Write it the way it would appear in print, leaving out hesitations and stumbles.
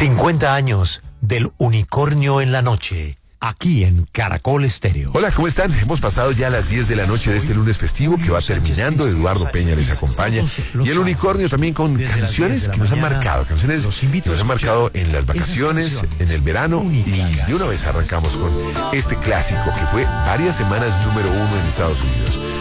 50 años del unicornio en la noche, aquí en Caracol Estéreo. Hola, ¿cómo están? Hemos pasado ya las 10 de la noche de este lunes festivo que va terminando. Eduardo Peña les acompaña. Y el unicornio también con canciones que nos han marcado, canciones que nos han marcado en las vacaciones, en el verano. Y de una vez arrancamos con este clásico que fue varias semanas número 1 en Estados Unidos.